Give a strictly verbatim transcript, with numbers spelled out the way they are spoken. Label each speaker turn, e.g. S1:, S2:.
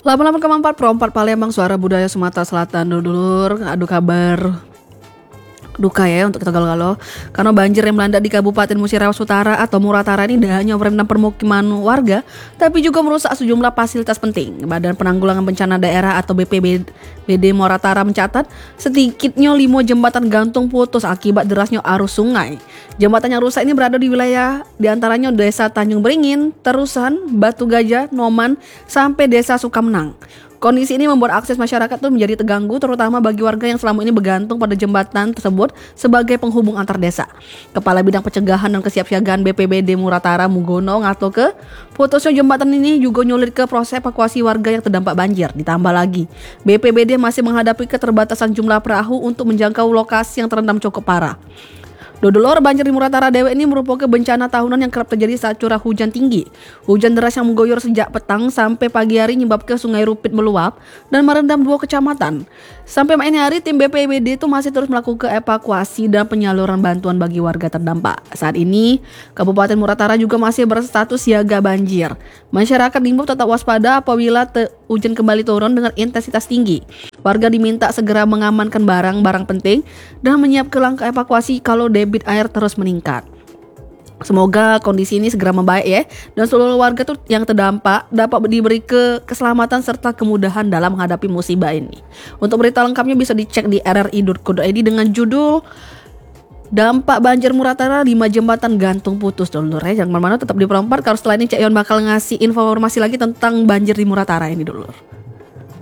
S1: delapan delapan koma empat Pro empat Palembang, Suara Budaya Sumatera Selatan. Dulur, aduh kabar duka ya untuk kita galau-galau karena banjir yang melanda di Kabupaten Musirawas Utara atau Muratara ini tidak hanya merendam permukiman warga, tapi juga merusak sejumlah fasilitas penting. Badan Penanggulangan Bencana Daerah atau B P B D Muratara mencatat sedikitnya lima jembatan gantung putus akibat derasnya arus sungai. Jembatan yang rusak ini berada di wilayah diantaranya Desa Tanjung Beringin, Terusan, Batu Gajah, Noman, sampai Desa Sukamenang. Kondisi ini membuat akses masyarakat tuh menjadi terganggu, terutama bagi warga yang selama ini bergantung pada jembatan tersebut sebagai penghubung antar desa. Kepala Bidang Pencegahan dan Kesiapsiagaan B P B D Muratara Mugono ngato ke putusnya jembatan ini juga nyulit ke proses evakuasi warga yang terdampak banjir. Ditambah lagi, B P B D masih menghadapi keterbatasan jumlah perahu untuk menjangkau lokasi yang terendam cukup parah. Dodolor, banjir di Muratara Dewa ini merupakan bencana tahunan yang kerap terjadi saat curah hujan tinggi. Hujan deras yang mengguyur sejak petang sampai pagi hari menyebabkan Sungai Rupit meluap dan merendam dua kecamatan. Sampai main hari, tim B P B D itu masih terus melakukan evakuasi dan penyaluran bantuan bagi warga terdampak. Saat ini, Kabupaten Muratara juga masih berstatus siaga banjir. Masyarakat diimbau tetap waspada apabila te- hujan kembali turun dengan intensitas tinggi. Warga diminta segera mengamankan barang-barang penting dan menyiapkan langkah evakuasi kalau debit air terus meningkat. Semoga kondisi ini segera membaik ya, dan seluruh warga tuh yang terdampak dapat diberi ke keselamatan serta kemudahan dalam menghadapi musibah ini. Untuk berita lengkapnya bisa dicek di r r i dot co dot i d dengan judul Dampak Banjir Muratara, lima jembatan gantung putus. Dulur ya, jangan kemana-mana, tetap di Pro empat. Kalau setelah ini Cak Yon bakal ngasih informasi lagi tentang banjir di Muratara ini dulur.